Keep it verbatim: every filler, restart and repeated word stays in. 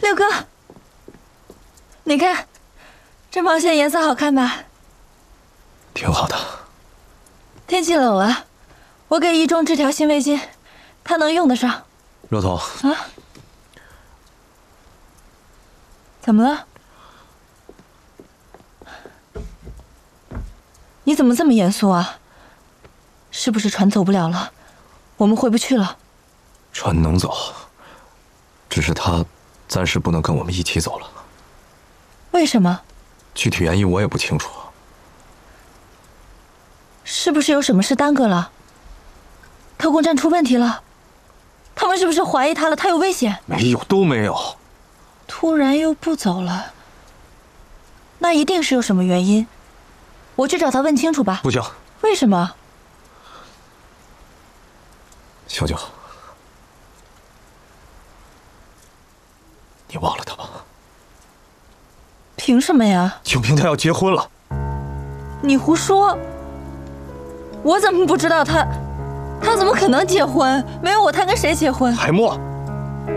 六哥，你看，这毛线颜色好看吧？ 挺好的。 天气冷了，我给一中织条新围巾，他能用得上。 若彤啊？怎么了？你怎么这么严肃啊？是不是船走不了了？我们回不去了？ 船能走，只是他暂时不能跟我们一起走了。 为什么？ 具体原因我也不清楚。 是不是有什么事耽搁了？特工站出问题了？他们是不是怀疑他了？他有危险？ 没有，都没有。 突然又不走了，那一定是有什么原因。我去找他问清楚吧。 不行。 为什么？ 小九，你忘了他吧。 凭什么呀？ 就凭他要结婚了。 你胡说！我怎么不知道他？他怎么可能结婚？没有我，他跟谁结婚？ 海默。